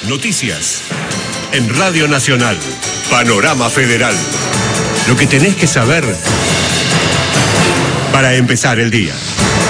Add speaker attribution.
Speaker 1: Noticias. En Radio Nacional. Panorama Federal. Lo que tenés que saber para empezar el día.